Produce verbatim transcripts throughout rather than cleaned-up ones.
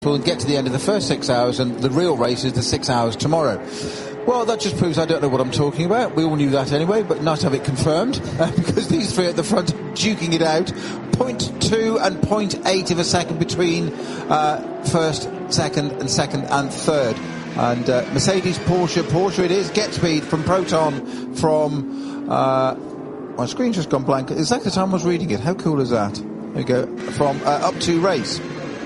We'll get to the end of the first six hours, and the real race is the six hours tomorrow. Well, that just proves I don't know what I'm talking about. We all knew that anyway, but nice to have it confirmed, uh, because these three at the front are duking it out. point two and point eight of a second between uh, first, second, and second and third. And uh, Mercedes, Porsche, Porsche it is, Get Speed from Proton from... Uh, my screen's just gone blank. Exactly the time I was reading it. How cool is that? There we go. From uh, up to race.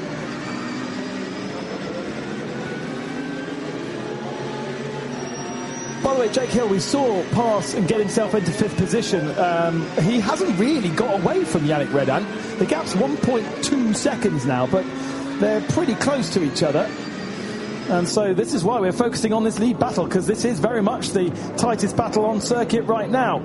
By the way, Jake Hill, we saw pass and get himself into fifth position. Um, he hasn't really got away from Yannick Redan. The gap's one point two seconds now, but they're pretty close to each other. And so this is why we're focusing on this lead battle, because this is very much the tightest battle on circuit right now.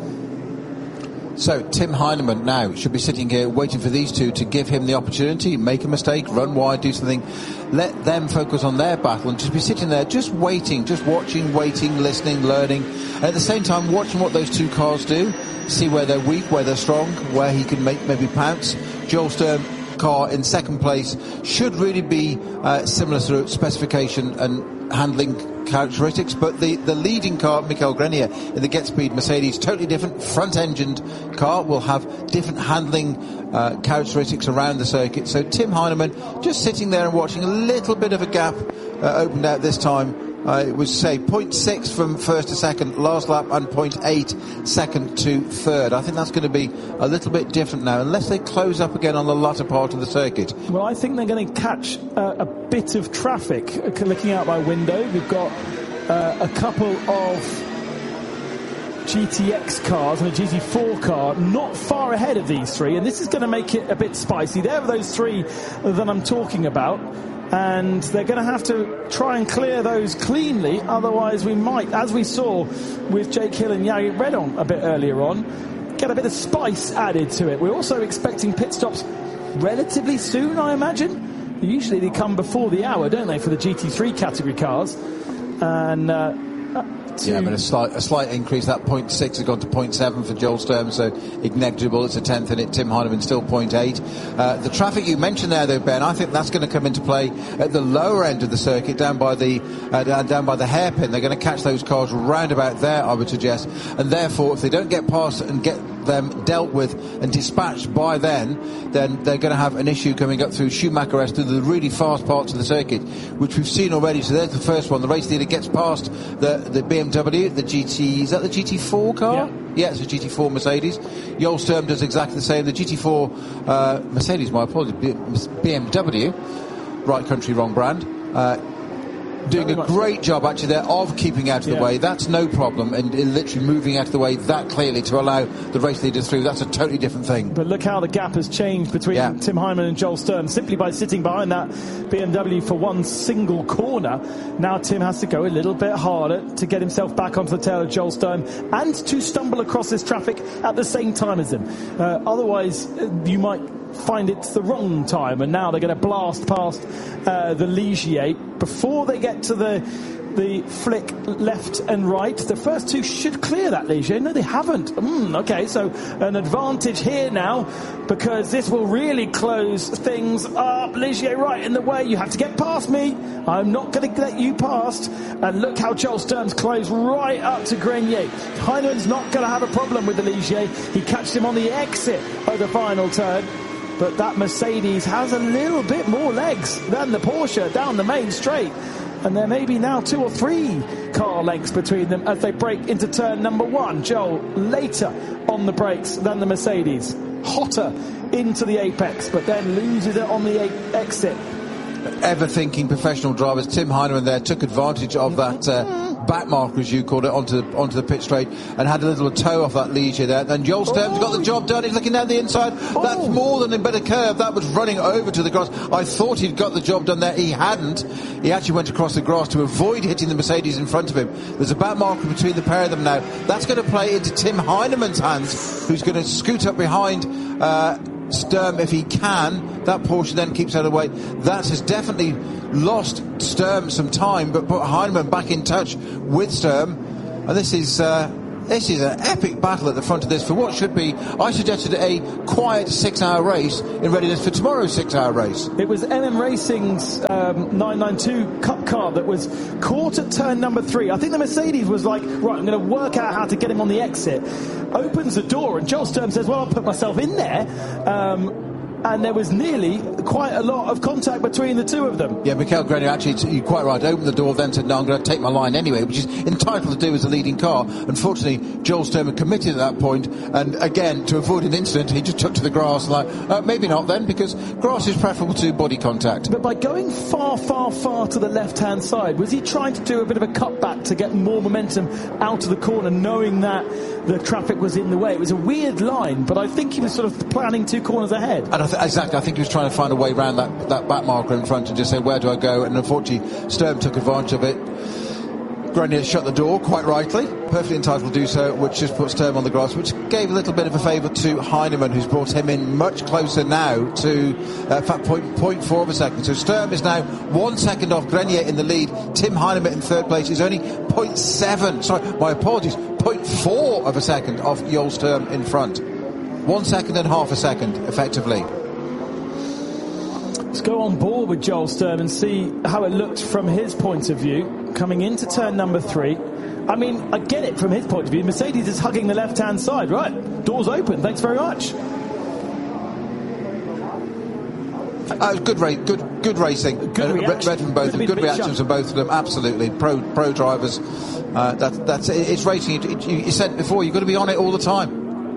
So Tim Heinemann now should be sitting here waiting for these two to give him the opportunity, make a mistake, run wide, do something, let them focus on their battle, and just be sitting there just waiting, just watching, waiting, listening, learning, and at the same time watching what those two cars do, see where they're weak, where they're strong, where he can make maybe pounce. Joel Sturm car in second place should really be uh, similar sort of specification and handling characteristics, but the, the leading car, Michael Grenier, in the Get Speed Mercedes, totally different front-engined car, will have different handling uh, characteristics around the circuit. So Tim Heinemann just sitting there and watching, a little bit of a gap uh, opened out this time. Uh, it was, say, point six from first to second last lap and point eight second to third. I think that's going to be a little bit different now, unless they close up again on the latter part of the circuit. Well, I think they're going to catch uh, a bit of traffic. Uh, looking out my window, we've got uh, a couple of G T X cars and a G T four car not far ahead of these three, and this is going to make it a bit spicy. There are those three that I'm talking about, and they're going to have to try and clear those cleanly, otherwise we might, as we saw with Jake Hill and Yannick Redan a bit earlier on, get a bit of spice added to it. We're also expecting pit stops relatively soon, I imagine. Usually they come before the hour, don't they, for the G T three category cars. And uh, yeah, but a slight, a slight increase. That point six has gone to point seven for Joel Sturm, so negligible. It's a tenth in it. Tim Heinemann still point eight. Uh, the traffic you mentioned there, though, Ben, I think that's going to come into play at the lower end of the circuit, down by the uh, down by the hairpin. They're going to catch those cars round about there, I would suggest, and therefore, if they don't get past and get them dealt with and dispatched by then, then they're going to have an issue coming up through Schumacher S, through the really fast parts of the circuit, which we've seen already. So there's the first one. The race leader gets past the, the B M W, the G T, is that the G T four car? Yeah, yeah it's a G T four Mercedes. Joel Sturm does exactly the same. The G T four uh, Mercedes, my apologies, B M W, right country, wrong brand. Uh, doing a great job actually there of keeping out of yeah. the way. That's no problem, and literally moving out of the way that clearly to allow the race leader through. That's a totally different thing. But look how the gap has changed between yeah. Tim Heinemann and Joel Sturm simply by sitting behind that B M W for one single corner. Now Tim has to go a little bit harder to get himself back onto the tail of Joel Sturm and to stumble across this traffic at the same time as him. Uh, otherwise you might find it's the wrong time, and now they're going to blast past uh, the Ligier before they get to the the flick left and right. The first two should clear that Ligier. No, they haven't. Mm, okay, so an advantage here now, because this will really close things up. Ligier right in the way. You have to get past me. I'm not going to let you past. And look how Joel Sturm's closed right up to Grenier. Heinemann's not going to have a problem with the Ligier. He catched him on the exit of the final turn. But that Mercedes has a little bit more legs than the Porsche down the main straight. And there may be now two or three car lengths between them as they break into turn number one. Joel later on the brakes than the Mercedes. Hotter into the apex, but then loses it on the exit. Ever-thinking professional drivers. Tim Heinemann there took advantage of that uh, back marker, as you called it, onto the, onto the pit straight, and had a little toe off that Ligier there. And Joel Sturm's oh. got the job done. He's looking down the inside. Oh. That's more than a better curve. That was running over to the grass. I thought he'd got the job done there. He hadn't. He actually went across the grass to avoid hitting the Mercedes in front of him. There's a back marker between the pair of them now. That's going to play into Tim Heinemann's hands, who's going to scoot up behind uh, Sturm if he can. That Porsche then keeps out of the way. That has definitely lost Sturm some time, but put Heinemann back in touch with Sturm. And this is uh, This is an epic battle at the front of this for what should be, I suggested, a quiet six-hour race in readiness for tomorrow's six-hour race. It was M M Racing's um, nine ninety-two Cup car that was caught at turn number three. I think the Mercedes was like, right, I'm going to work out how to get him on the exit. Opens the door, and Joel Sturm says, well, I'll put myself in there. Um, and there was nearly quite a lot of contact between the two of them. Yeah, Michael Grenier, actually, you're quite right, opened the door, then said, no, I'm going to take my line anyway, which is entitled to do as the leading car. Unfortunately, Joel Sturm had committed at that point, and again, to avoid an incident, he just took to the grass, like, uh, maybe not then, because grass is preferable to body contact. But by going far, far, far to the left-hand side, was he trying to do a bit of a cutback to get more momentum out of the corner, knowing that the traffic was in the way? It was a weird line, but I think he was sort of planning two corners ahead. And I th- exactly, I think he was trying to find a way around that, that back marker in front and just say, where do I go? And unfortunately, Sturm took advantage of it. Grenier shut the door, quite rightly, perfectly entitled to do so, which just put Sturm on the grass, which gave a little bit of a favour to Heinemann, who's brought him in much closer now to uh, fact, point, point four of a second. So Sturm is now one second off Grenier in the lead. Tim Heinemann in third place is only point seven, sorry, my apologies, point four of a second off Joel Sturm in front. One second and half a second, effectively. Let's go on board with Joel Sturm and see how it looked from his point of view, coming into turn number three. I mean, I get it from his point of view. Mercedes is hugging the left-hand side, right? Doors open, thanks very much. Uh, good, ra- good, good racing. Good uh, reaction. Read from both of them. Good reactions from both of them. Absolutely, pro pro drivers. Uh, that, that's it, it's racing. It, it, you said before, you've got to be on it all the time.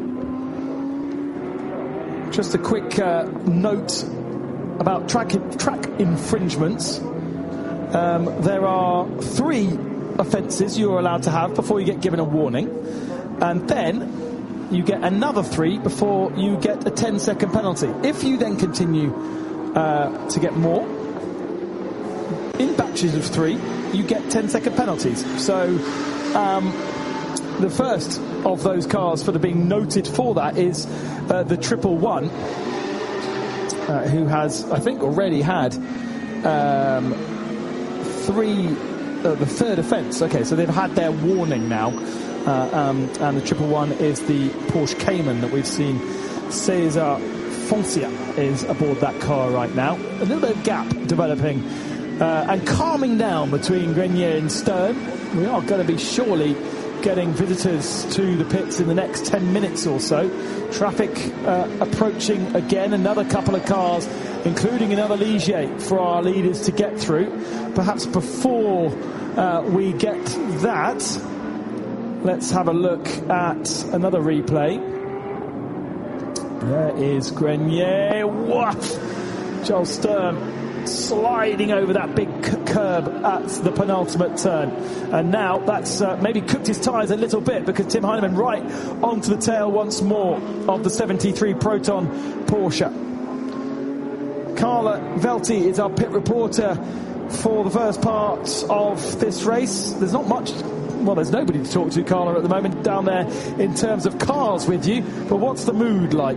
Just a quick uh, note about track track infringements. Um, there are three offences you are allowed to have before you get given a warning, and then you get another three before you get a ten second penalty. If you then continue uh, to get more in batches of three, you get ten second penalties. So um, the first of those cars for the being noted for that is uh, the triple one, uh, who has, I think, already had um, three, uh, the third offence. Okay, so they've had their warning now, uh, um, and the triple one is the Porsche Cayman that we've seen. Cesar Foncia is aboard that car right now. A little bit of gap developing uh, and calming down between Grenier and Sturm. We are going to be surely getting visitors to the pits in the next ten minutes or so. Traffic uh, approaching again, another couple of cars, including another Ligier for our leaders to get through. Perhaps before uh, we get that, let's have a look at another replay. There is Grenier. Woof! Joel Sturm sliding over that big c- curb at the penultimate turn, and now that's uh, maybe cooked his tyres a little bit, because Tim Heinemann right onto the tail once more of the seventy-three Proton Porsche. Carla Velti is our pit reporter for the first part of this race. There's not much, well, there's nobody to talk to, Carla, at the moment down there in terms of cars with you, but what's the mood like?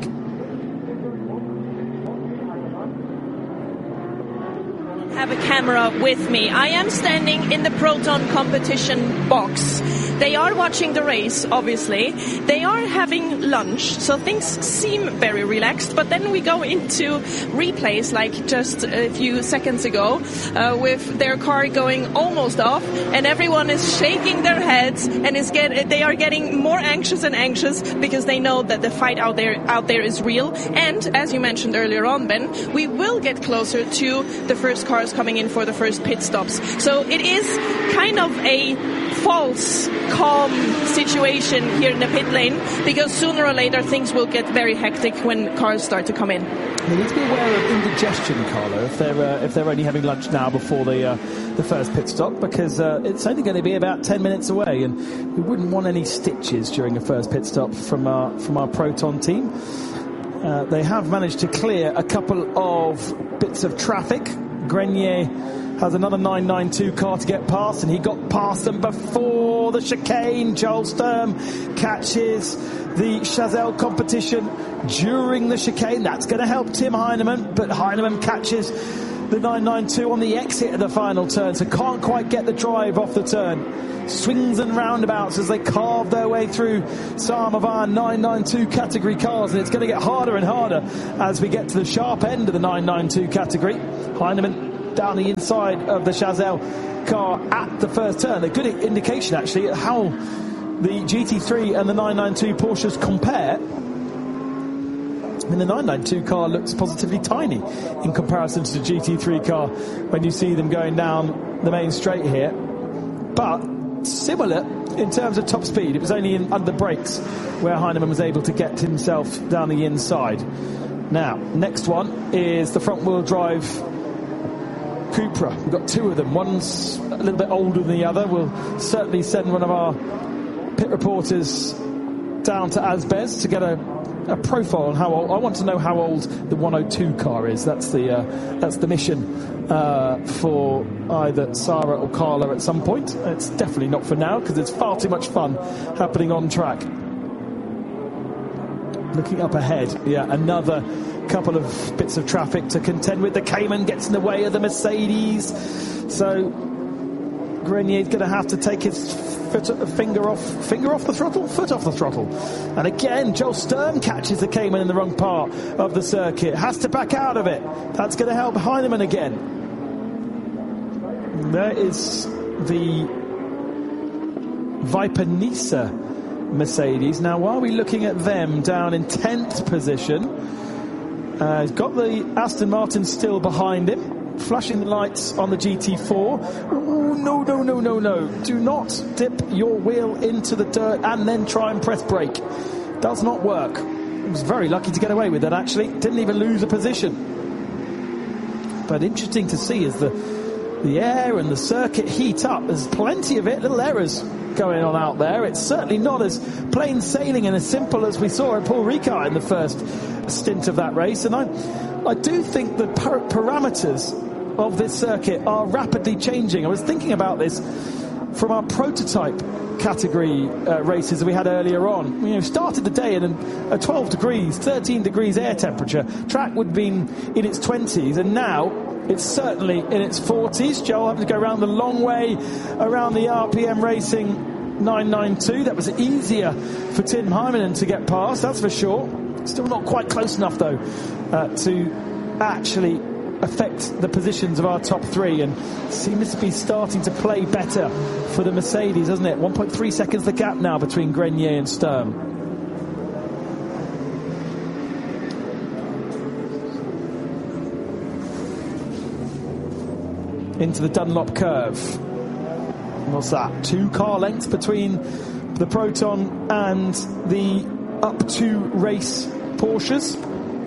Have a camera with me. I am standing in the Proton competition box. They are watching the race, obviously. They are having lunch, so things seem very relaxed. But then we go into replays, like just a few seconds ago, uh, with their car going almost off, and everyone is shaking their heads and is get. They are getting more anxious and anxious because they know that the fight out there out there is real. And as you mentioned earlier on, Ben, we will get closer to the first cars coming in for the first pit stops. So it is kind of a false calm situation here in the pit lane, because sooner or later things will get very hectic when cars start to come in. They need to be aware of indigestion, Carlo, if they're uh, if they're only having lunch now before the uh, the first pit stop, because uh, it's only going to be about ten minutes away, and we wouldn't want any stitches during a first pit stop from our from our Proton team. Uh, they have managed to clear a couple of bits of traffic. Grenier has another nine ninety-two car to get past, and he got past them before the chicane. Joel Sturm catches the Chazelle competition during the chicane. That's going to help Tim Heinemann, but Heinemann catches the nine nine two on the exit of the final turn, so can't quite get the drive off the turn. Swings and roundabouts as they carve their way through some of our nine nine two category cars, and it's going to get harder and harder as we get to the sharp end of the nine nine two category. Heinemann down the inside of the Chazelle car at the first turn. A good indication actually at how the G T three and the nine nine two Porsches compare. I mean, the nine nine two car looks positively tiny in comparison to the G T three car when you see them going down the main straight here. But similar in terms of top speed. It was only in, under the brakes where Heinemann was able to get himself down the inside. Now, next one is the front-wheel drive Cupra. We've got two of them. One's a little bit older than the other. We'll certainly send one of our pit reporters down to Asbez to get a a profile on how old. I want to know how old the one oh two car is. That's the uh, that's the mission uh, for either Sarah or Carla at some point. It's definitely not for now because there's far too much fun happening on track. Looking up ahead, yeah, another couple of bits of traffic to contend with. The Cayman gets in the way of the Mercedes, so Grenier's going to have to take his foot, finger off, finger off the throttle, foot off the throttle. And again, Joel Sturm catches the Cayman in the wrong part of the circuit. Has to back out of it. That's going to help Heinemann again. There is the Viper Nisa Mercedes. Now, while we're looking at them down in tenth position, uh, he's got the Aston Martin still behind him, flashing the lights on the G T four. Ooh, no, no, no, no, no. Do not dip your wheel into the dirt and then try and press brake. Does not work. He was very lucky to get away with that, actually. Didn't even lose a position. But interesting to see as the, the air and the circuit heat up. There's plenty of it, little errors going on out there. It's certainly not as plain sailing and as simple as we saw at Paul Ricard in the first stint of that race. And I, I do think the par- parameters of this circuit are rapidly changing. I was thinking about this from our prototype category uh, races that we had earlier on. You know, started the day in a twelve degrees, thirteen degrees air temperature. Track would have been in its twenties, and now it's certainly in its forties. Joel having to go around the long way around the R P M Racing nine ninety-two. That was easier for Tim Heinemann to get past, that's for sure. Still not quite close enough, though, uh, to actually affect the positions of our top three, and seems to be starting to play better for the Mercedes, doesn't it? one point three seconds the gap now between Grenier and Sturm. Into the Dunlop curve. What's that? Two car lengths between the Proton and the up to race Porsches.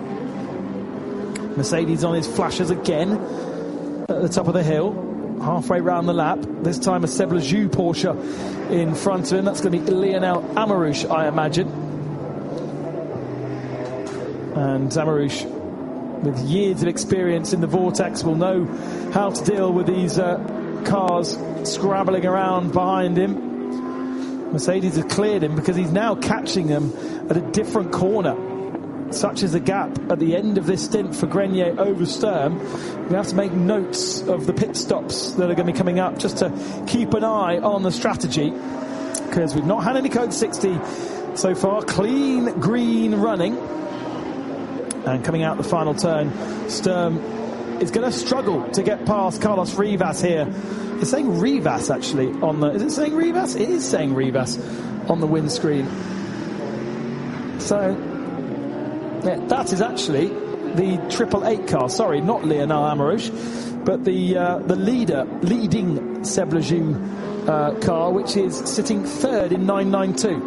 Mercedes on his flashers again at the top of the hill, halfway round the lap. This time a Seb Lejeune Porsche in front of him. That's going to be Lionel Amarouche, I imagine. And Amarouche, with years of experience in the Vortex, will know how to deal with these uh, cars scrabbling around behind him. Mercedes has cleared him because he's now catching them at a different corner. Such is the gap at the end of this stint for Grenier over Sturm. We have to make notes of the pit stops that are going to be coming up just to keep an eye on the strategy, because we've not had any code sixty so far. Clean green running. And coming out the final turn, Sturm is going to struggle to get past Carlos Rivas here. It's saying Rivas actually on the... Is it saying Rivas? It is saying Rivas on the windscreen. So... yeah, that is actually the triple eight car. Sorry, not Lionel Amarouche, but the uh, the leader, leading Seb Lejeune uh, car, which is sitting third in nine ninety-two.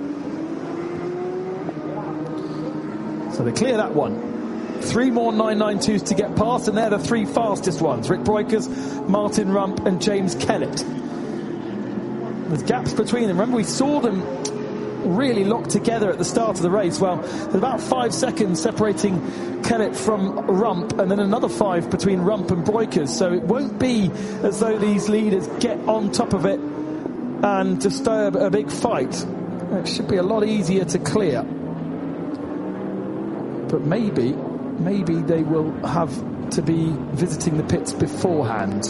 So they clear that one. Three more nine ninety-twos to get past, and they're the three fastest ones. Rick Breukers, Martin Rump, and James Kellett. There's gaps between them. Remember, we saw them really locked together at the start of the race. Well, there's about five seconds separating Kellett from Rump, and then another five between Rump and Breukers. So it won't be as though these leaders get on top of it and disturb a big fight. It should be a lot easier to clear. But maybe, maybe they will have to be visiting the pits beforehand.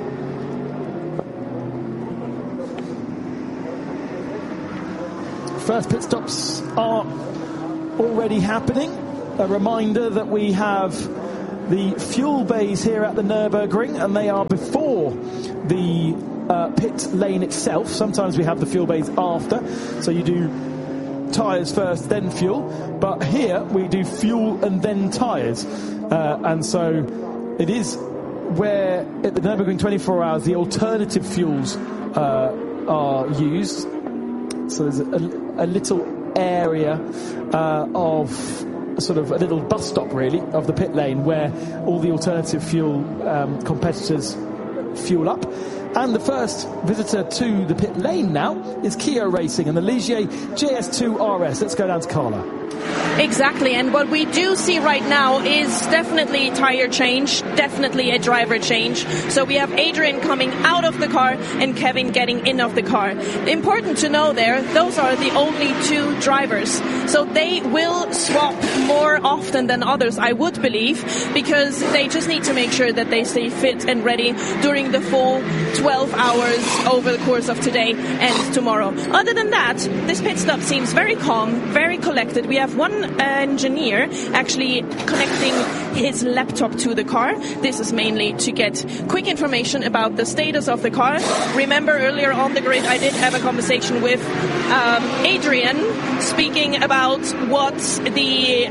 First pit stops are already happening. A reminder that we have the fuel bays here at the Nürburgring, and they are before the uh, pit lane itself. Sometimes we have the fuel bays after, so you do tyres first, then fuel. But here we do fuel and then tyres, uh, and so it is where at the Nürburgring twenty-four hours the alternative fuels uh, are used. So there's a, a little area uh, of sort of a little bus stop, really, of the pit lane where all the alternative fuel um, competitors fuel up. And the first visitor to the pit lane now is Kia Racing and the Ligier J S two R S. Let's go down to Carla. Exactly, and what we do see right now is definitely tire change, definitely a driver change. So we have Adrian coming out of the car and Kevin getting in of the car. Important to know there, those are the only two drivers. So they will swap more often than others, I would believe, because they just need to make sure that they stay fit and ready during the full twelve hours over the course of today and tomorrow. Other than that, this pit stop seems very calm, very collected. We have one engineer actually connecting his laptop to the car. This is mainly to get quick information about the status of the car. Remember, earlier on the grid I did have a conversation with um, Adrian speaking about what the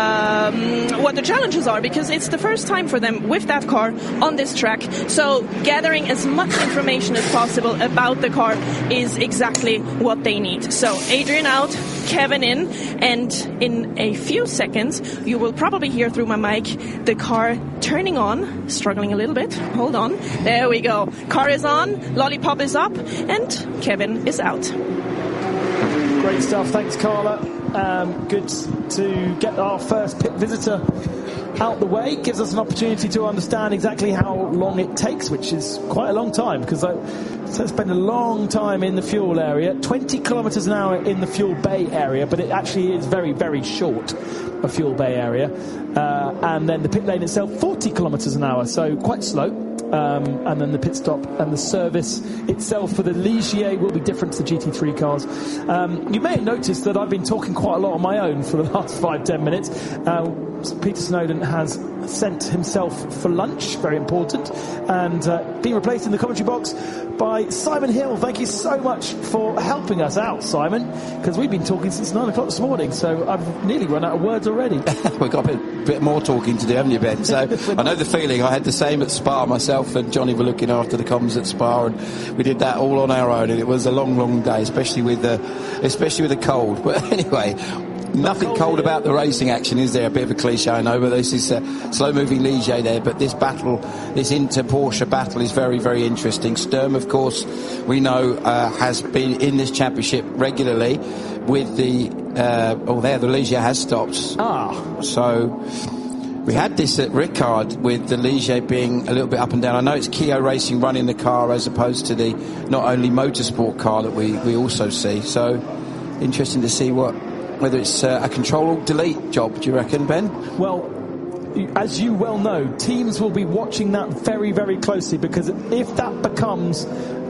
um, what the challenges are, because it's the first time for them with that car on this track. So gathering as much information as possible about the car is exactly what they need. So Adrian out, Kevin in, and in a few seconds you will probably hear through my mic the car turning on, struggling a little bit. Hold on. There we go. Car is on, lollipop is up, and Kevin is out. Great stuff. Thanks, Carla. Um, good to get our first pit visitor out the way. Gives us an opportunity to understand exactly how long it takes, which is quite a long time, because I so spend a long time in the fuel area, twenty kilometres an hour in the fuel bay area, but it actually is very, very short, a fuel bay area. Uh, and then the pit lane itself, forty kilometres an hour, so quite slow. Um, and then the pit stop and the service itself for the Ligier will be different to the G T three cars. Um, you may have noticed that I've been talking quite a lot on my own for the last five, ten minutes. Uh, Peter Snowden has sent himself for lunch, very important, and uh, been replaced in the commentary box by Simon Hill. Thank you so much for helping us out, Simon, because we've been talking since nine o'clock this morning, so I've nearly run out of words already. We've got a bit, bit more talking to do, haven't you, Ben? So I know the feeling. I had the same at Spa. Myself and Johnny were looking after the comms at Spa, and we did that all on our own, and it was a long, long day, especially with the, especially with the cold. But anyway, nothing cold about the racing action, is there? A bit of a cliche, I know, but this is a slow-moving Ligier there. But this battle, this Inter-Porsche battle, is very, very interesting. Sturm, of course, we know, uh, has been in this championship regularly with the, uh, oh, there, the Ligier has stopped. Ah. So we had this at Ricard with the Ligier being a little bit up and down. I know it's Kia Racing running the car as opposed to the not only motorsport car that we, we also see. So interesting to see what whether it's uh, a control-alt-delete job, do you reckon, Ben? Well, as you well know, teams will be watching that very, very closely, because if that becomes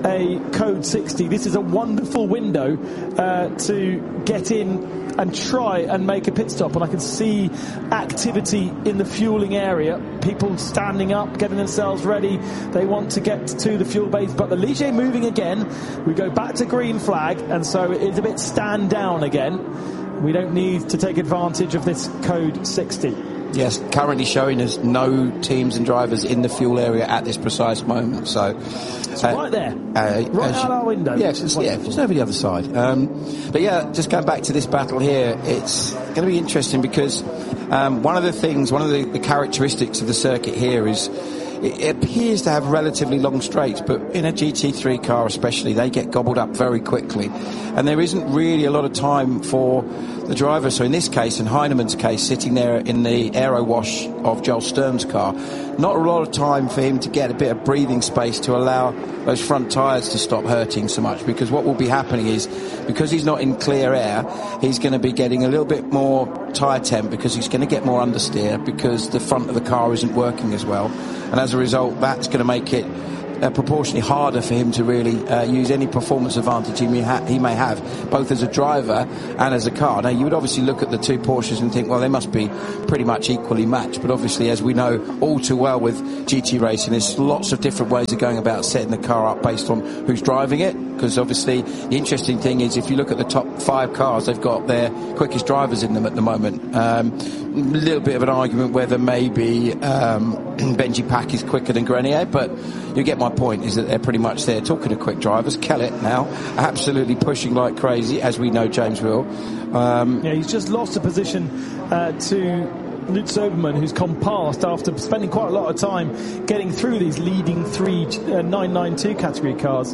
a code sixty, this is a wonderful window uh, to get in and try and make a pit stop. And I can see activity in the fueling area, people standing up, getting themselves ready. They want to get to the fuel base, but the Ligier moving again. We go back to green flag, and so it's a bit stand down again. We don't need to take advantage of this code sixty. Yes, currently showing us no teams and drivers in the fuel area at this precise moment. So it's uh, right there, uh, right out you, our window. Yeah, it's, yeah, it's over the other side. Um, but yeah, just going back to this battle here, it's going to be interesting because um, one of the things, one of the, the characteristics of the circuit here is it appears to have relatively long straights, but in a G T three car especially, they get gobbled up very quickly. And there isn't really a lot of time for the driver. So in this case, in Heinemann's case, sitting there in the aero wash of Joel Sturm's car, not a lot of time for him to get a bit of breathing space to allow those front tyres to stop hurting so much, because what will be happening is, because he's not in clear air, he's going to be getting a little bit more tyre temp, because he's going to get more understeer, because the front of the car isn't working as well, and as a result that's going to make it Uh, proportionally harder for him to really uh, use any performance advantage he may, ha- he may have, both as a driver and as a car. Now, you would obviously look at the two Porsches and think, well, they must be pretty much equally matched. But obviously, as we know all too well with G T racing, there's lots of different ways of going about setting the car up based on who's driving it. Because obviously, the interesting thing is, if you look at the top five cars, they've got their quickest drivers in them at the moment. Um, a little bit of an argument whether maybe um, Benji Pack is quicker than Grenier, but you get my point, is that they're pretty much there. Talking of quick drivers, Kellett now absolutely pushing like crazy, as we know James will. Um, yeah, he's just lost a position uh, to Lutz Obermann, who's come past after spending quite a lot of time getting through these leading three uh, nine ninety-two category cars.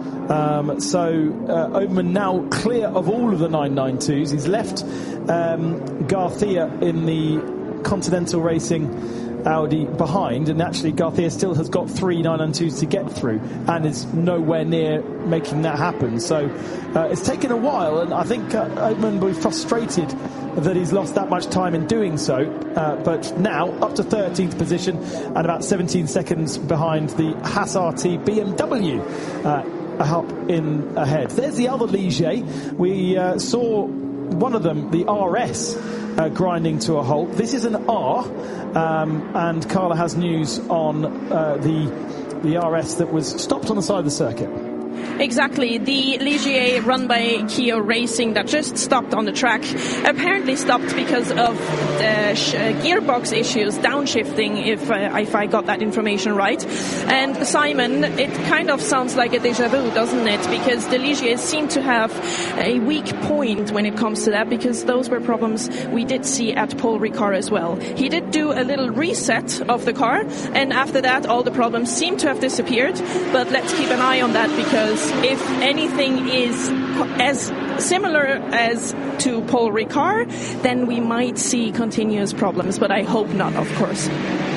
Um, so uh, Obermann now clear of all of the nine ninety-twos. He's left um, Garcia in the Continental Racing Audi behind, and actually Garcia still has got three nine ninety-twos to get through and is nowhere near making that happen. So uh, it's taken a while, and I think uh, Obermann will be frustrated that he's lost that much time in doing so, uh, but now up to thirteenth position and about seventeen seconds behind the Haas R T B M W uh, up in ahead. There's the other Ligier. We uh, saw one of them, the R S, uh, grinding to a halt. This is an R, um, and Carla has news on uh, the the R S that was stopped on the side of the circuit. Exactly. The Ligier run by Kia Racing that just stopped on the track apparently stopped because of uh, sh- uh, gearbox issues, downshifting, if, uh, if I got that information right. And Simon, it kind of sounds like a déjà vu, doesn't it? Because the Ligier seem to have a weak point when it comes to that, because those were problems we did see at Paul Ricard as well. He did do a little reset of the car, and after that all the problems seem to have disappeared. But let's keep an eye on that, because if anything is as similar as to Paul Ricard, then we might see continuous problems, but I hope not, of course.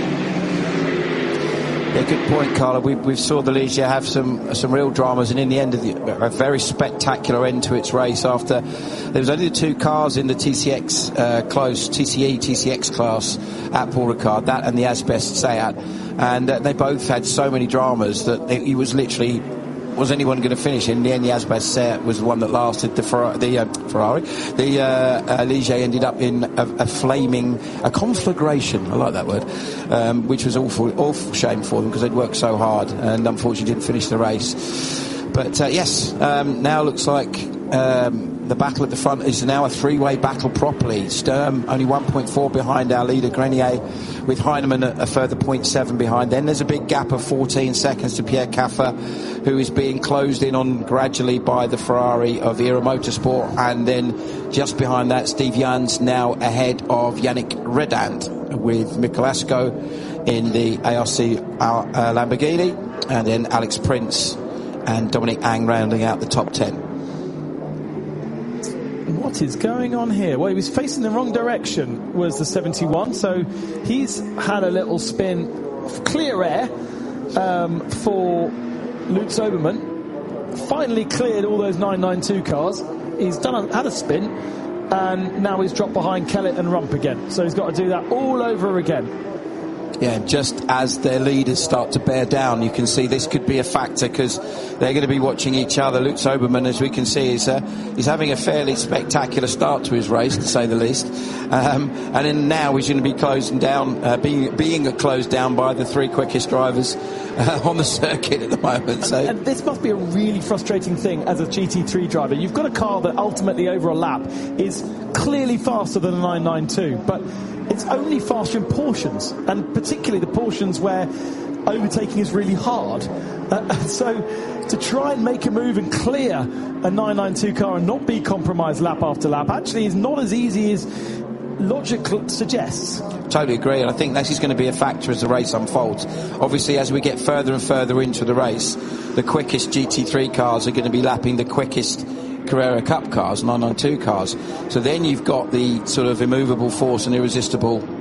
Yeah, good point, Carla. We we saw the Ligier have some some real dramas, and in the end of the, a very spectacular end to its race. After there was only the two cars in the T C X uh, close T C E T C X class at Paul Ricard, that and the Asbest Seat, and uh, they both had so many dramas that it, it was literally. Was anyone going to finish? In the end, the Asbest Seat was the one that lasted. The, Fer- the uh, Ferrari, the uh, uh, Ligier ended up in a, a flaming, a conflagration. I like that word, um, which was awful, awful shame for them, because they'd worked so hard and unfortunately didn't finish the race. But uh, yes, um, now looks like um, the battle at the front is now a three-way battle properly. Sturm only one point four behind our leader Grenier, with Heinemann a, a further zero point seven behind. Then there's a big gap of fourteen seconds to Pierre Caffer, who is being closed in on gradually by the Ferrari of Era Motorsport. And then just behind that, Steve Jans now ahead of Yannick Redant, with Michalasco in the A R C uh, Lamborghini, and then Alex Prince and Dominic Ang rounding out the top ten. What is going on here? Well, he was facing the wrong direction, was the seventy-one, so he's had a little spin, clear air um, for Lutz Obermann. Finally cleared all those nine ninety-two cars. He's done a, had a spin, and now he's dropped behind Kellett and Rump again. So he's got to do that all over again. Yeah, just as their leaders start to bear down, you can see this could be a factor, because they're going to be watching each other. Lutz Obermann, as we can see, is uh, he's having a fairly spectacular start to his race, to say the least. Um, and then now he's going to be closing down, uh, being being closed down by the three quickest drivers uh, on the circuit at the moment. So, and, and this must be a really frustrating thing as a G T three driver. You've got a car that ultimately over a lap is clearly faster than a nine ninety-two, but it's only faster in portions, and particularly the portions where overtaking is really hard. Uh, so to try and make a move and clear a nine ninety-two car and not be compromised lap after lap actually is not as easy as logic suggests. Totally agree, and I think this is going to be a factor as the race unfolds. Obviously, as we get further and further into the race, the quickest G T three cars are going to be lapping the quickest Carrera Cup cars, nine ninety-two cars. So then you've got the sort of immovable force and irresistible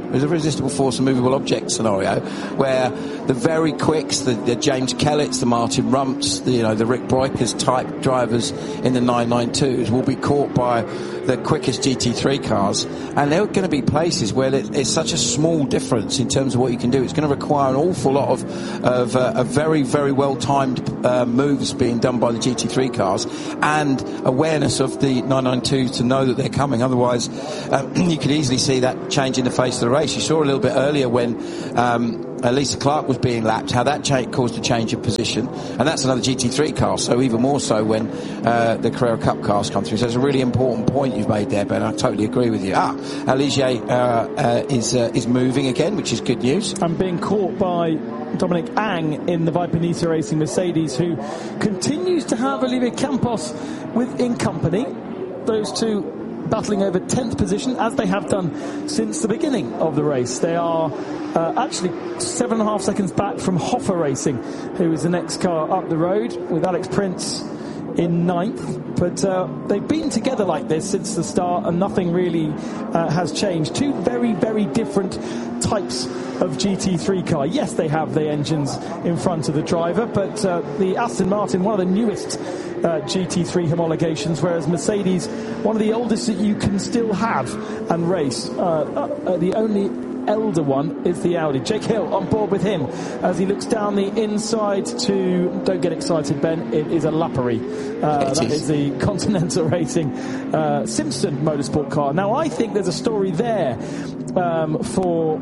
There's a resistible force and movable object scenario where the very quicks, the, the James Kellett's, the Martin Rumps, the, you know, the Rick Breukers type drivers in the nine ninety-twos will be caught by the quickest G T three cars, and there are going to be places where it's such a small difference in terms of what you can do. It's going to require an awful lot of, of, uh, of very, very well-timed uh, moves being done by the G T three cars and awareness of the nine ninety-twos to know that they're coming. Otherwise, um, you could easily see that change in the face of the race. You saw a little bit earlier when um, Uh, Lisa Clark was being lapped, how that cha- caused a change of position, and that's another G T three car, so even more so when uh, the Carrera Cup cars come through. So it's a really important point you've made there, Ben. I totally agree with you. Ah, Ligier uh, uh, is uh, is moving again, which is good news. I'm being caught by Dominic Ang in the Viper Nisa Racing Mercedes, who continues to have Olivier Campos with in company. Those two battling over tenth position, as they have done since the beginning of the race. They are uh, actually seven and a half seconds back from Hoffer Racing, who is the next car up the road, with Alex Prince in ninth. But uh, they've been together like this since the start, and nothing really uh, has changed. Two very, very different types of G T three car. Yes, they have the engines in front of the driver, but uh, the Aston Martin, one of the newest uh, G T three homologations, whereas Mercedes, one of the oldest that you can still have and race. Uh, uh, the only elder one is the Audi. Jake Hill on board with him as he looks down the inside to, don't get excited, Ben, it is a Lappery. Uh, that is the Continental Racing uh, Simpson Motorsport car. Now, I think there's a story there um, for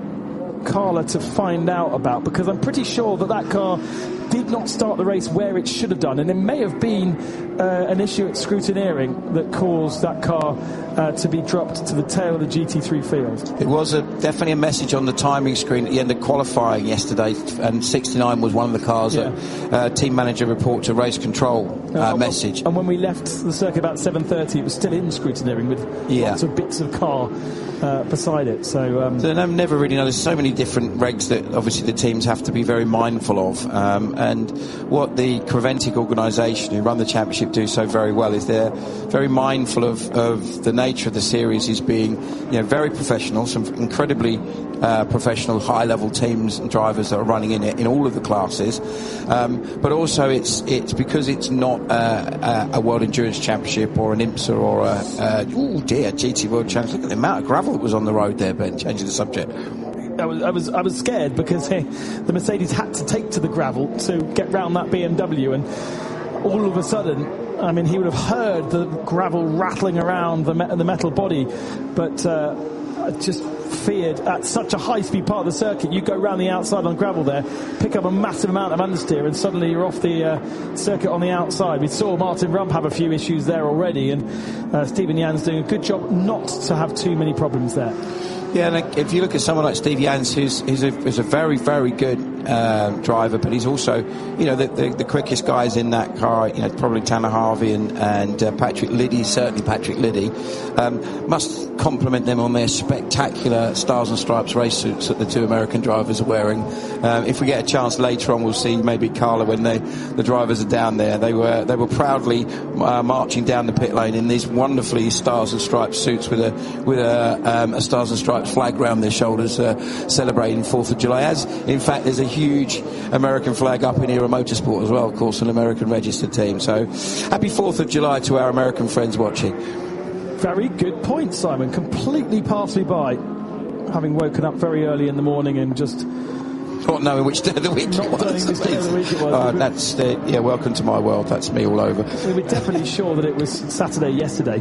Carla to find out about, because I'm pretty sure that that car did not start the race where it should have done, and it may have been uh, an issue at scrutineering that caused that car uh, to be dropped to the tail of the G T three field. It was a, definitely a message on the timing screen at the end of qualifying yesterday, and sixty-nine was one of the cars yeah. that uh, team manager report to race control uh, uh, message. And when we left the circuit about seven thirty, it was still in scrutineering with yeah. lots of bits of car uh, beside it. So, um, so I never really know. There's so many different regs that obviously the teams have to be very mindful of. Um, and what the Creventic organisation who run the championship do so very well is they're very mindful of, of the nature of the series is being, you know, very professional, some incredibly uh, professional high-level teams and drivers that are running in it in all of the classes. Um, but also it's it's because it's not uh, a, a World Endurance Championship or an IMSA or a, a oh dear G T World Championship. Look at the amount of gravel that was on the road there, Ben. Changing the subject. I was, I was, I was scared because hey, the Mercedes had to take to the gravel to get round that B M W, and all of a sudden, I mean, he would have heard the gravel rattling around the, me- the metal body, but uh, I just feared at such a high-speed part of the circuit, you go round the outside on gravel there, pick up a massive amount of understeer, and suddenly you're off the uh, circuit on the outside. We saw Martin Rump have a few issues there already, and uh, Stephen Jan's doing a good job not to have too many problems there. Yeah, and if you look at someone like Steve Jans, who's, who's, a, who's a very, very good uh, driver, but he's also, you know, the, the, the quickest guys in that car, you know, probably Tanner Harvey and, and uh, Patrick Liddy, certainly Patrick Liddy, um, must compliment them on their spectacular Stars and Stripes race suits that the two American drivers are wearing. Um, if we get a chance later on, we'll see maybe Carla when they, the drivers are down there. They were they were proudly uh, marching down the pit lane in these wonderfully Stars and Stripes suits with a with a, um, a Stars and Stripes flag round their shoulders, uh, celebrating fourth of July. As in fact, there's a huge American flag up in Era Motorsport as well, of course, an American registered team. So happy fourth of July to our American friends watching. Very good point, Simon. Completely passed me by, having woken up very early in the morning and just not knowing which day of the week not it was. knowing which day of the week it was. Uh, that's uh, yeah. Welcome to my world. That's me all over. We were definitely sure that it was Saturday yesterday,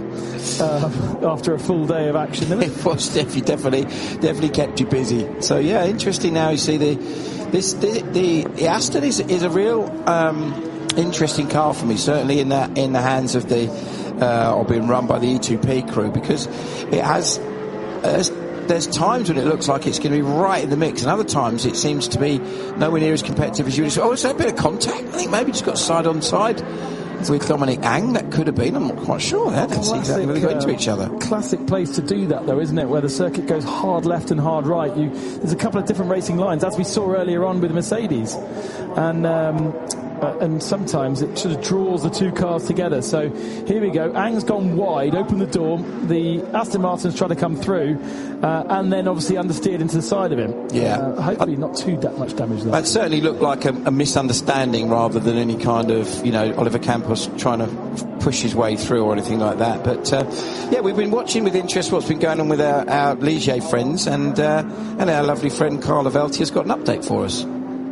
uh, after a full day of action. It was definitely, definitely, definitely kept you busy. So yeah, interesting. Now you see the this the the, the Aston is is a real um, interesting car for me. Certainly in that in the hands of the uh, or being run by the E two P crew, because it has. Uh, There's times when it looks like it's going to be right in the mix, and other times it seems to be nowhere near as competitive as you would expect. Oh, is there a bit of contact? I think maybe just got side on side with Dominic Ang. That could have been. I'm not quite sure. They didn't see exactly where they got into each other. Classic place to do that, though, isn't it? Where the circuit goes hard left and hard right. You, there's a couple of different racing lines, as we saw earlier on with Mercedes. And um, uh, and sometimes it sort of draws the two cars together. So here we go. Ang's gone wide, opened the door. The Aston Martin's trying to come through, uh, and then obviously understeered into the side of him. Yeah. Uh, hopefully not too da- much damage there. That certainly looked like a, a misunderstanding rather than any kind of, you know, Oliver Campos trying to push his way through or anything like that. But uh, yeah, we've been watching with interest what's been going on with our, our Ligier friends, and uh, and our lovely friend Carlo Velti has got an update for us.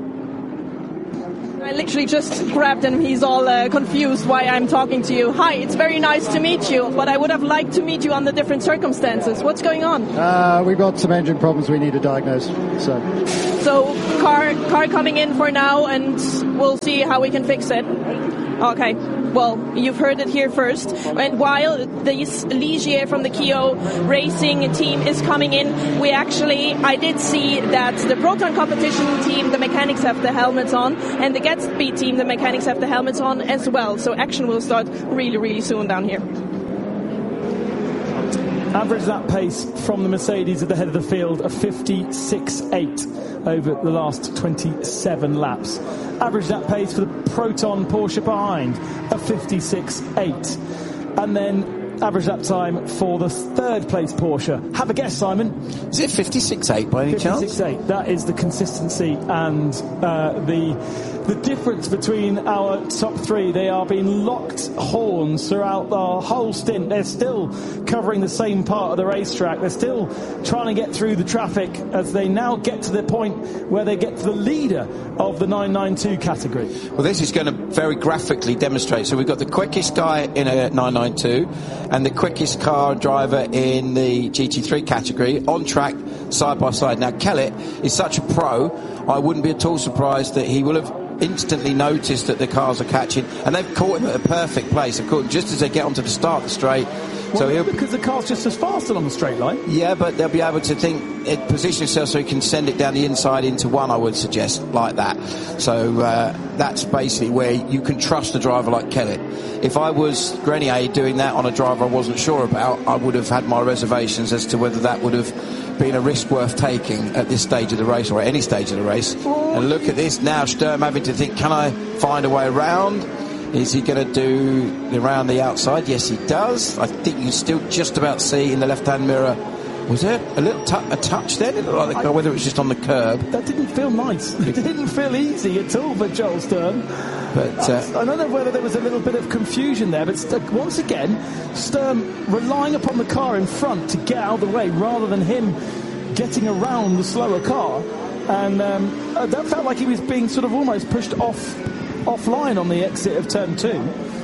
I literally just grabbed him. He's all uh, confused why I'm talking to you. Hi, it's very nice to meet you, but I would have liked to meet you under different circumstances. What's going on? Uh, we've got some engine problems we need to diagnose. So, so car car coming in for now, and we'll see how we can fix it. Okay. Well, you've heard it here first. And while this Ligier from the Kyo Racing team is coming in, we actually, I did see that the Proton competition team, the mechanics have the helmets on, and the Gatsby team, the mechanics have the helmets on as well. So action will start really, really soon down here. Average lap pace from the Mercedes at the head of the field of fifty-six point eight over the last twenty-seven laps. Average lap pace for the Proton Porsche behind of fifty-six point eight. And then average lap time for the third place Porsche. Have a guess, Simon. Is it fifty-six point eight by any chance? fifty-six point eight. That is the consistency and uh, the the difference between our top three. They are being locked horns throughout the whole stint. They're still covering the same part of the racetrack. They're still trying to get through the traffic as they now get to the point where they get to the leader of the nine ninety-two category. Well, this is going to very graphically demonstrate. So we've got the quickest guy in a nine ninety-two and the quickest car driver in the G T three category on track side by side. Now, Kellett is such a pro, I wouldn't be at all surprised that he will have instantly noticed that the cars are catching, and they've caught him at a perfect place. They've caught him just as they get onto the start straight. Well, so he'll, because the car's just as fast along the straight line. Yeah, but they'll be able to think, it, position itself so he can send it down the inside into one, I would suggest, like that. So uh, that's basically where you can trust a driver like Kellett. If I was Grenier doing that on a driver I wasn't sure about, I would have had my reservations as to whether that would have been a risk worth taking at this stage of the race, or at any stage of the race. Oh. And look at this now, Sturm having to think, can I find a way around? Is he going to do around the outside? Yes, he does. I think you can still just about see in the left-hand mirror. Was there a little tu- a touch there? It looked like the car, whether it was just on the curb. That didn't feel nice. It didn't feel easy at all for Joel Sturm. But uh, I don't know whether there was a little bit of confusion there, but st- once again, Sturm relying upon the car in front to get out of the way rather than him getting around the slower car. And um, uh, that felt like he was being sort of almost pushed off offline on the exit of turn two.